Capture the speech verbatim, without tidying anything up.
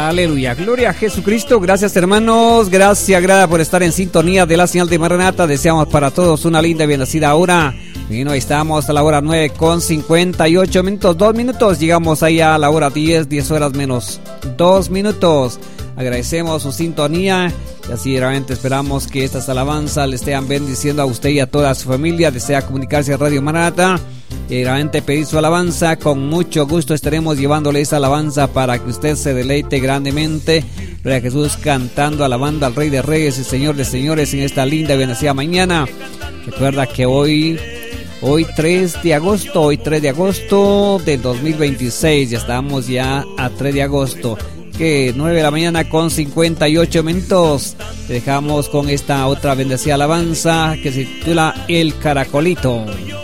Aleluya, gloria a Jesucristo. Gracias, hermanos, gracias, gracias por estar en sintonía de la señal de Maranata. Deseamos para todos una linda y bendecida hora. Bueno, estamos a la hora nueve con cincuenta y ocho minutos, dos minutos. Llegamos ahí a la hora diez, diez horas menos dos minutos. Agradecemos su sintonía y así realmente esperamos que estas alabanzas le estén bendiciendo a usted y a toda su familia. Desea comunicarse a Radio Maranata y realmente pedir su alabanza. Con mucho gusto estaremos llevándole esa alabanza para que usted se deleite grandemente. Gloria a Jesús, cantando, alabando al Rey de Reyes y Señor de Señores en esta linda y bendecida mañana. Recuerda que hoy... Hoy tres de agosto, hoy tres de agosto del dos mil veintiséis, ya estamos ya a tres de agosto, que nueve de la mañana con cincuenta y ocho minutos. Te dejamos con esta otra bendecida alabanza que se titula El Caracolito.